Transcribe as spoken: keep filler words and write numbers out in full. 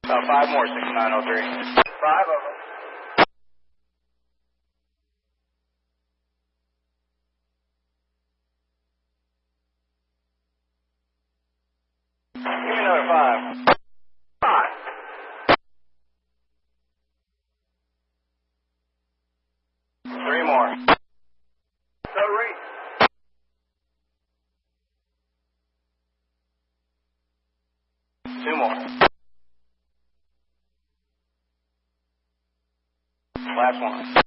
Uh, five more, six nine oh three. Five of them. Give me another five. Five. Three more. Three. Two more. Last one.